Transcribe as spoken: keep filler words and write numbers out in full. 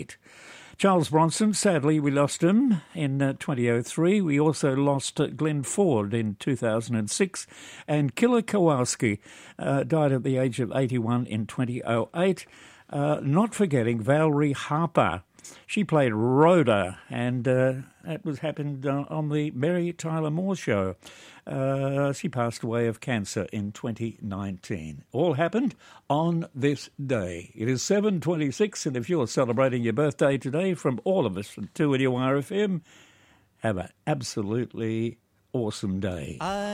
Charles Bronson, sadly, we lost him in uh, twenty oh three. We also lost uh, Glenn Ford in two thousand six. And Killer Kowalski uh, died at the age of eighty-one in twenty oh eight. Uh, not forgetting Valerie Harper. She played Rhoda, and uh, that was happened uh, on the Mary Tyler Moore Show. Uh, she passed away of cancer in twenty nineteen. All happened on this day. It is seven twenty-six, and if you're celebrating your birthday today, from all of us from two N U R F M, have an absolutely awesome day. I